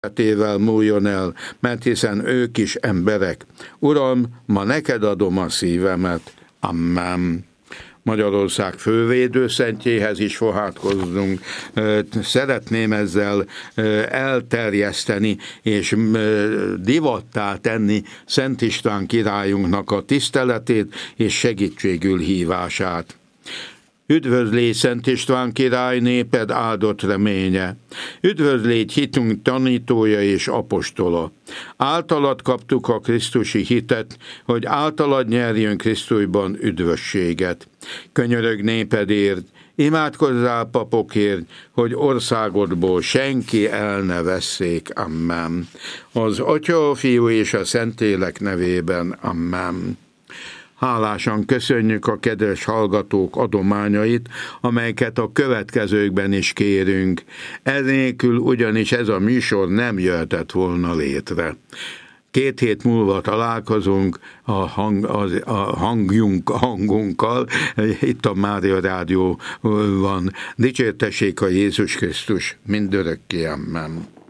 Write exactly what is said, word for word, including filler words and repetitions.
életével múljon el, mert hiszen ők is emberek. Uram, ma neked adom a szívemet. Amen. Magyarország fővédőszentjéhez is fohászkozzunk. Szeretném ezzel elterjeszteni és divattá tenni Szent István királyunknak a tiszteletét és segítségül hívását. Üdvözlégy Szent István király, néped áldott reménye! Üdvözlégy hitünk tanítója és apostola! Általad kaptuk a krisztusi hitet, hogy általad nyerjünk Krisztusban üdvösséget. Könyörög népedért, imádkozzál papokért, hogy országodból senki el ne vesszék. Amen. Az Atya, a Fiú és a Szentlélek nevében. Amen. Hálásan köszönjük a kedves hallgatók adományait, amelyeket a következőkben is kérünk. Enélkül ugyanis ez a műsor nem jöhetett volna létre. Két hét múlva találkozunk a, hang, az, a hangjunk, hangunkkal, itt a Mária Rádió van. Dicsértessék a Jézus Krisztus, mindörökké, amen.